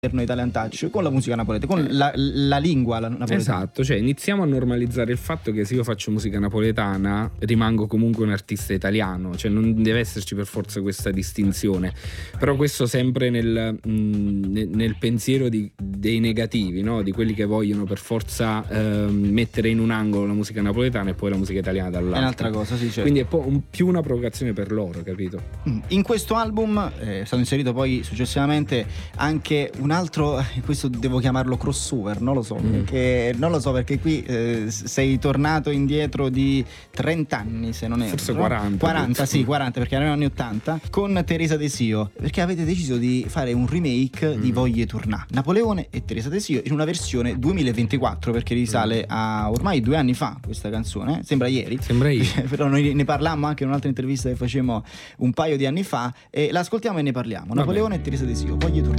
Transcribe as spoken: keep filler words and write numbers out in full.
Italian Touch con la musica napoletana, con la, la lingua napoletana. Esatto, cioè iniziamo a normalizzare il fatto che se io faccio musica napoletana rimango comunque un artista italiano, cioè non deve esserci per forza questa distinzione, però questo sempre nel, mh, nel pensiero di, dei negativi, no? Di quelli che vogliono per forza eh, mettere in un angolo la musica napoletana e poi la musica italiana dall'altro. È un'altra cosa, sì, certo. Quindi è po- un, più una provocazione per loro, capito? In questo album eh, è stato inserito poi successivamente anche un altro, questo devo chiamarlo crossover, non lo so, mm. perché, non lo so perché qui eh, sei tornato indietro di trenta anni, se non erro. Forse quaranta. quaranta, sì, quaranta, perché erano anni ottanta, con Teresa Desio, perché avete deciso di fare un remake mm. di Voglie Tournà, Napoleone e Teresa Desio in una versione duemilaventiquattro, perché risale a ormai due anni fa questa canzone, sembra ieri. Sembra ieri. Però noi ne parlammo anche in un'altra intervista che facemmo un paio di anni fa, e l'ascoltiamo e ne parliamo. Napoleone e Teresa Desio, Voglie Tournà.